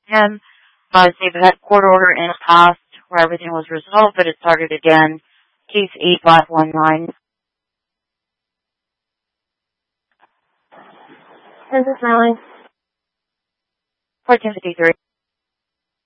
him. They've had court order in the past where everything was resolved, but it started again. Case 8519. This is Smiling. 1453.